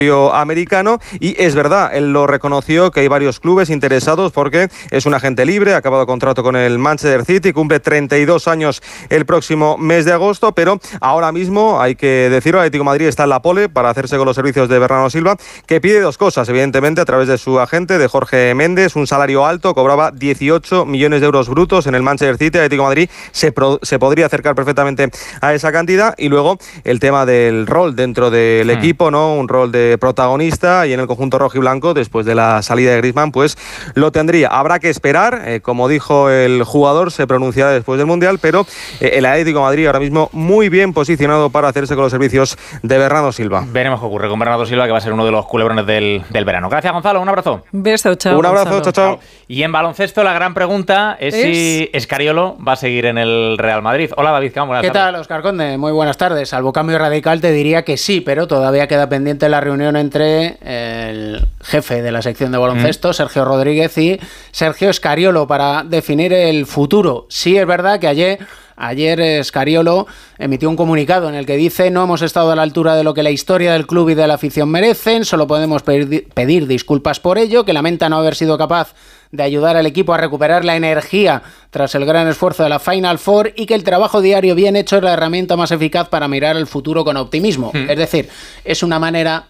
americano, y es verdad, él lo reconoció, que hay varios clubes interesados porque es un agente libre, ha acabado contrato con el Manchester City, cumple 32 años el próximo mes de agosto, pero ahora mismo, hay que decirlo, el Atlético de Madrid está en la pole para hacerse con los servicios de Bernardo Silva, que pide dos cosas, evidentemente, a través de su agente, de Jorge Méndez, un salario alto, cobraba 18 millones de euros brutos en el Manchester City, el Atlético de Madrid se podría acercar perfectamente a esa cantidad, y luego el tema del rol dentro del equipo, ¿no? Un rol de protagonista, y en el conjunto rojiblanco, después de la salida de Griezmann, pues lo tendría. Habrá que esperar, como dijo el jugador, se pronunciará después del Mundial, pero el Atlético de Madrid ahora mismo muy bien posicionado para hacerse con los servicios de Bernardo Silva. Veremos qué ocurre con Bernardo Silva, que va a ser uno de los culebrones del verano. Gracias, Gonzalo, un abrazo. Beso, chao. Un abrazo, chao, chao. Y en baloncesto la gran pregunta es si Escariolo va a seguir en el Real Madrid. Hola, David Campo, buenas tardes. ¿Qué tal, Óscar Conde? Muy buenas tardes. Salvo cambio radical te diría que sí, pero todavía queda pendiente la reunión entre el jefe de la sección de baloncesto, Sergio Rodríguez, y Sergio Escariolo para definir el futuro. Sí, es verdad que ayer Escariolo emitió un comunicado en el que dice: no hemos estado a la altura de lo que la historia del club y de la afición merecen, solo podemos pedir disculpas por ello, que lamenta no haber sido capaz de ayudar al equipo a recuperar la energía tras el gran esfuerzo de la Final Four, y que el trabajo diario bien hecho es la herramienta más eficaz para mirar el futuro con optimismo. Es decir, es una manera,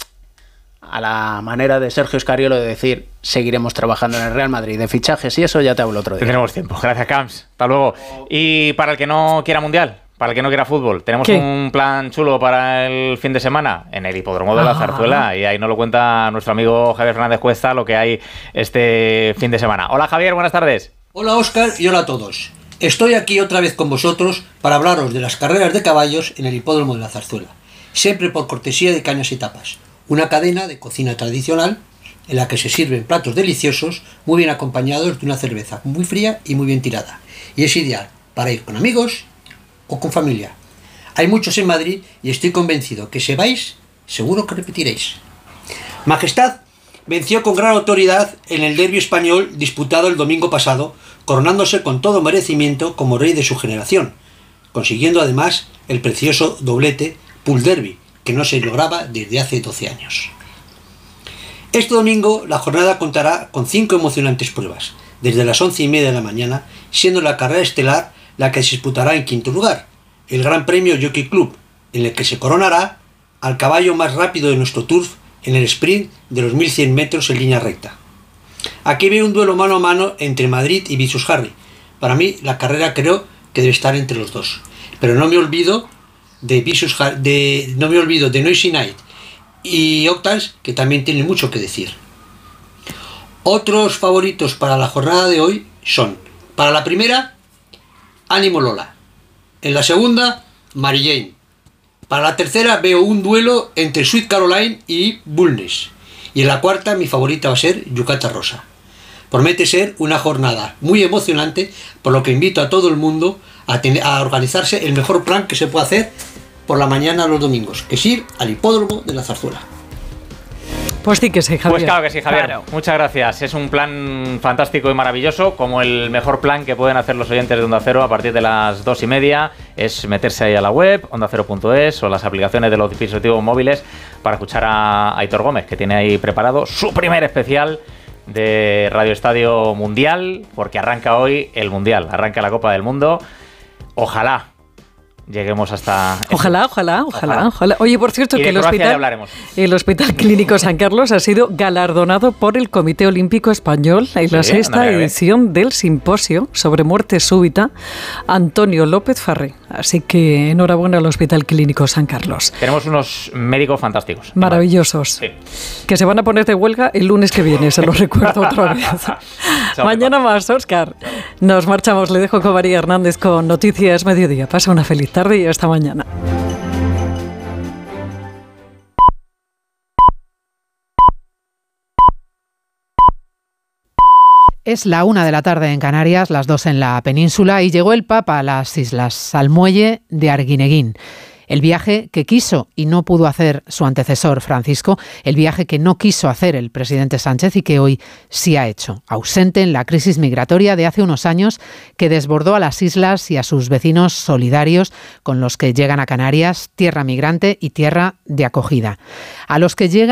a la manera de Sergio Escariolo, de decir: seguiremos trabajando en el Real Madrid, de fichajes, y eso ya te hablo otro día. Tendremos tiempo. Gracias, Camps. Hasta luego. Y para el que no quiera Mundial, para el que no quiera fútbol, tenemos un plan chulo para el fin de semana en el hipódromo de la Zarzuela, y ahí nos lo cuenta nuestro amigo Javier Fernández Cuesta, lo que hay este fin de semana. Hola, Javier, buenas tardes. Hola, Óscar, y hola a todos. Estoy aquí otra vez con vosotros para hablaros de las carreras de caballos en el hipódromo de la Zarzuela, siempre por cortesía de Cañas y Tapas, una cadena de cocina tradicional en la que se sirven platos deliciosos muy bien acompañados de una cerveza muy fría y muy bien tirada, y es ideal para ir con amigos o con familia. Hay muchos en Madrid y estoy convencido que si vais, seguro que repetiréis. Majestad venció con gran autoridad en el derbi español disputado el domingo pasado, coronándose con todo merecimiento como rey de su generación, consiguiendo además el precioso doblete Pool Derby, que no se lograba desde hace 12 años. Este domingo la jornada contará con 5 emocionantes pruebas, desde las 11:30 de la mañana, siendo la carrera estelar la que se disputará en quinto lugar, el Gran Premio Jockey Club, en el que se coronará al caballo más rápido de nuestro turf en el sprint de los 1100 metros en línea recta. Aquí veo un duelo mano a mano entre Madrid y Vicious Harry. Para mí la carrera creo que debe estar entre los dos, pero no me olvido de Noisy Night y Octans, que también tienen mucho que decir. Otros favoritos para la jornada de hoy son, para la primera, Ánimo Lola. En la segunda, Mary Jane. Para la tercera veo un duelo entre Sweet Caroline y Bulnes. Y en la cuarta mi favorita va a ser Yucata Rosa. Promete ser una jornada muy emocionante, por lo que invito a todo el mundo a organizarse el mejor plan que se puede hacer por la mañana los domingos, que es ir al hipódromo de la Zarzuela. Pues sí que sí, Javier. Pues claro que sí, Javier. Claro. Muchas gracias. Es un plan fantástico y maravilloso, como el mejor plan que pueden hacer los oyentes de Onda Cero a partir de las 2:30. Es meterse ahí a la web, ondacero.es, o las aplicaciones de los dispositivos móviles, para escuchar a Aitor Gómez, que tiene ahí preparado su primer especial de Radio Estadio Mundial, porque arranca hoy el Mundial, arranca la Copa del Mundo. Ojalá lleguemos hasta... Ojalá. Oye, por cierto, que el Hospital Clínico San Carlos ha sido galardonado por el Comité Olímpico Español en la sexta edición del simposio sobre muerte súbita Antonio López Farré. Así que enhorabuena al Hospital Clínico San Carlos. Tenemos unos médicos fantásticos. Maravillosos. Sí. Que se van a poner de huelga el lunes que viene, se lo recuerdo otra vez. Mañana más, Óscar. Nos marchamos, le dejo con María Hernández con Noticias Mediodía. Pasa una feliz tarde y hasta mañana. Es la 1 de la tarde en Canarias, las 2 en la península, y llegó el Papa a las islas, al muelle de Arguineguín. El viaje que quiso y no pudo hacer su antecesor Francisco, el viaje que no quiso hacer el presidente Sánchez y que hoy sí ha hecho, ausente en la crisis migratoria de hace unos años que desbordó a las islas y a sus vecinos solidarios con los que llegan a Canarias, tierra migrante y tierra de acogida. A los que llegan